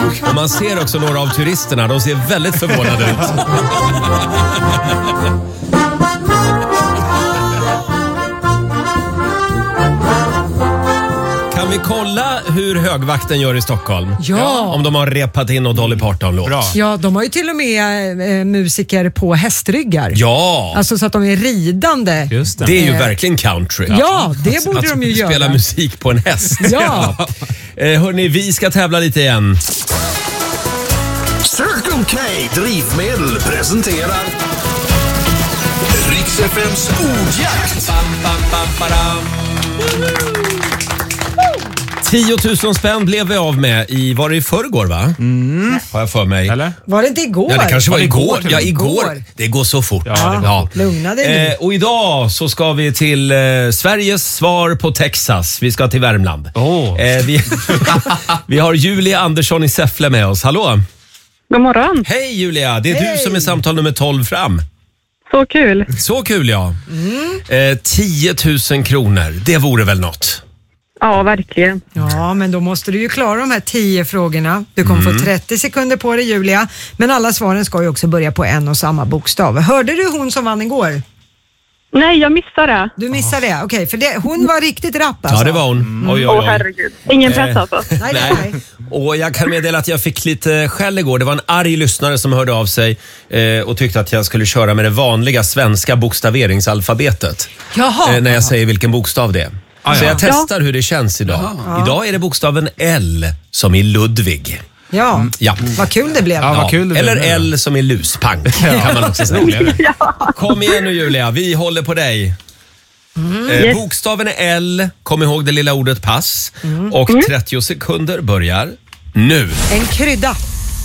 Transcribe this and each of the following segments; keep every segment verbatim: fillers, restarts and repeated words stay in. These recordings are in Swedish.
Och man ser också några av turisterna. De ser väldigt förvånade ut. Kan vi kolla hur högvakten gör i Stockholm? Ja. Om de har repat in och Dolly Parton-låt. Bra. Ja, de har ju till och med eh, musiker på hästryggar. Ja, Alltså så att de är ridande. Just det. det är ju verkligen country. Ja, det borde att de ju spela göra. musik på en häst. Ja. eh, hörni, vi ska tävla lite igen. Circle K Drivmedel presenterar Rix F M:s ordjakt. tio tusen spänn blev vi av med i, var det i förrgår va? Mm. Har jag för mig. Eller? Var det inte igår? Ja, det kanske var, Var det igår. igår till Ja, och med? igår. Igår. Det går så fort. Ja, det går Ja. Lugna dig nu. Eh, och idag så ska vi till eh, Sveriges svar på Texas. Vi ska till Värmland. Åh. Eh, vi, vi har Julia Andersson i Säffle med oss. Hallå! God morgon. Hej Julia! Det är Hej. du som är samtal nummer tolv fram. Så kul. Så kul ja. Eh, tio tusen kronor, det vore väl något? Ja, verkligen. Ja, men då måste du ju klara de här tio frågorna. Du kommer Mm. få trettio sekunder på dig, Julia. Men alla svaren ska ju också börja på en och samma bokstav. Hörde du hon som vann igår? Nej, jag missade det. Du missade det? Okej, för det, hon var riktigt rapp alltså. Ja, det var hon. Oj, Åh, oj, oj. herregud. Ingen press alltså. Nej, nej, Nej. nej. Och jag kan meddela att jag fick lite skäll igår. Det var en arg lyssnare som hörde av sig eh, och tyckte att jag skulle köra med det vanliga svenska bokstaveringsalfabetet. Jaha. Eh, när jag säger vilken bokstav det är. Ah, Så ja. jag testar hur det känns idag. Idag är det bokstaven L som i Ludvig. Ja, Ja. vad kul det blev. Ja, vad kul det Eller blev. L som i luspank. Kan man också säga. Kom igen nu Julia, vi håller på dig. Eh, bokstaven är L, kom ihåg det lilla ordet pass. Och trettio sekunder börjar nu. En krydda,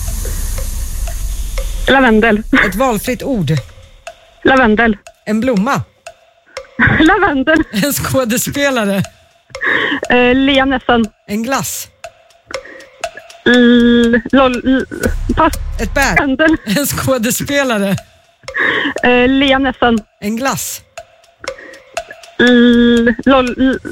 Lavendel. ett valfritt ord, Lavendel. en blomma, Lavendel. en skådespelare, Eh, Liam Neeson. en glass, L- lol, l- pass. ett bär, Lavendel. en skådespelare, Eh, Liam Neeson. en glass, L- lol, l-